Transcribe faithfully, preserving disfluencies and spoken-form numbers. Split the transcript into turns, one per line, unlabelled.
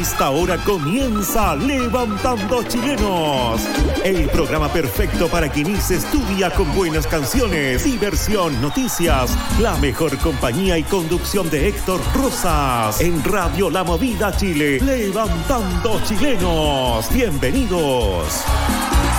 esta hora comienza Levantando Chilenos, el programa perfecto para que inicies tu día con buenas canciones, diversión, noticias, la mejor compañía y conducción de Héctor Rosas en Radio La Movida Chile. Levantando Chilenos, bienvenidos.